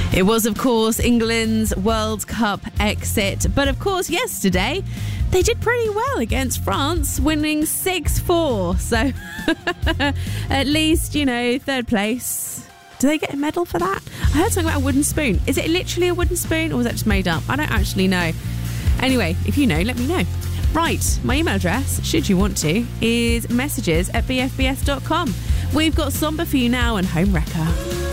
It was, of course, England's World Cup exit. But, of course, yesterday, they did pretty well against France, winning 6-4. So, at least, third place. Do they get a medal for that? I heard something about a wooden spoon. Is it literally a wooden spoon, or was that just made up? I don't actually know. Anyway, if you know, let me know. Right, my email address, should you want to, is messages@bfbs.com. We've got Somber for you now and Home Wrecker.